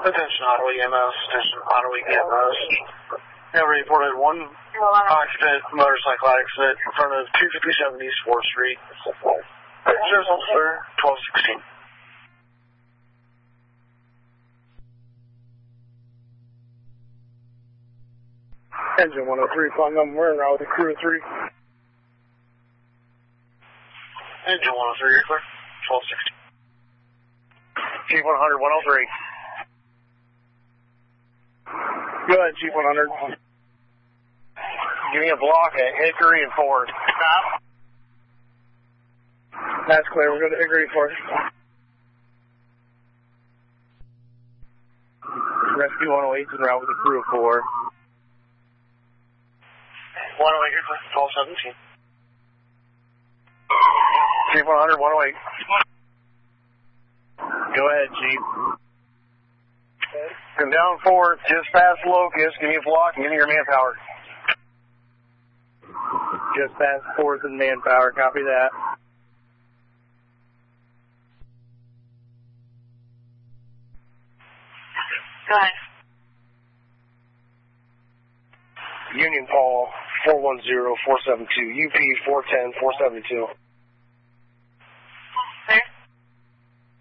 Attention Ottawa EMS, attention Ottawa EMS. Have reported one occupant motorcycle accident in front of 257 East 4th Street. Service officer, 1216. Engine 103, flying number, we're en route with a crew of 3. Engine 103, you're clear. 1216. Chief 100, 103. Go ahead, Chief 100. Give me a block at Hickory and Ford. That's clear, we're going to Hickory and Ford. Rescue 108 en route with a crew of 4. 108, you're clear. 1217. Chief 100, 108. Go ahead, Chief. Come down Ford, just past Locust. Give me a block and give me your manpower. Just past 4th and manpower, copy that. Go ahead. Union Paul, 410-472, UP 410-472.